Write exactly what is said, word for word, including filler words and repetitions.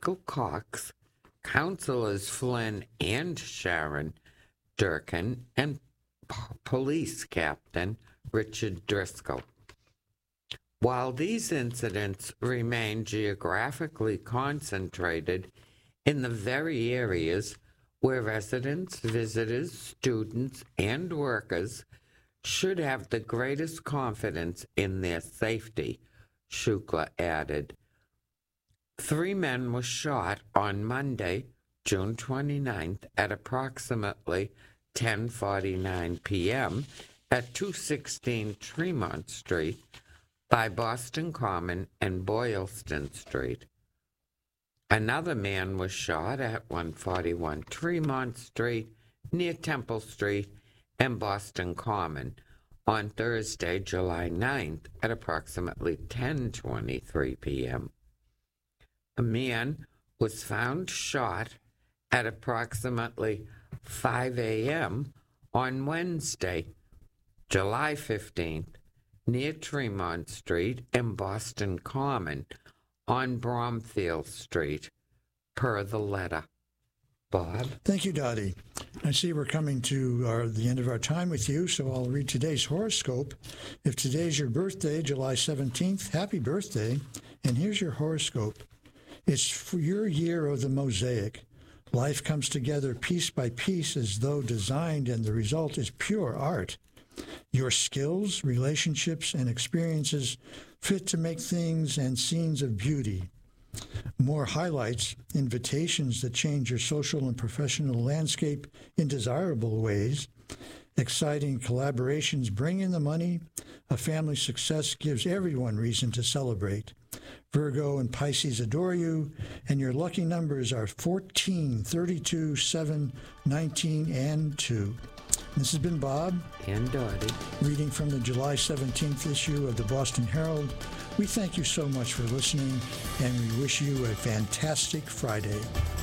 Michael Cox, Councilors Flynn and Sharon Durkin, and P- Police Captain Richard Driscoll. While these incidents remain geographically concentrated in the very areas where residents, visitors, students, and workers should have the greatest confidence in their safety, Shukla added. Three men were shot on Monday, June twenty-ninth, at approximately ten forty-nine p.m. at two sixteen Tremont Street by Boston Common and Boylston Street. Another man was shot at one forty-one Tremont Street near Temple Street and Boston Common on Thursday, July ninth at approximately ten twenty-three p.m. A man was found shot at approximately five a.m. on Wednesday, July fifteenth, near Tremont Street and Boston Common on Bromfield Street, per the letter. Bob? Thank you, Dottie. I see we're coming to our, the end of our time with you, so I'll read today's horoscope. If today's your birthday, July seventeenth, happy birthday. And here's your horoscope. It's for your year of the mosaic. Life comes together piece by piece as though designed, and the result is pure art. Your skills, relationships, and experiences fit to make things and scenes of beauty. More highlights, invitations that change your social and professional landscape in desirable ways. Exciting collaborations bring in the money. A family success gives everyone reason to celebrate. Virgo and Pisces adore you, and your lucky numbers are fourteen, thirty-two, seven, nineteen, and two. This has been Bob And Dottie. reading from the July seventeenth issue of the Boston Herald. We thank you so much for listening, and we wish you a fantastic Friday.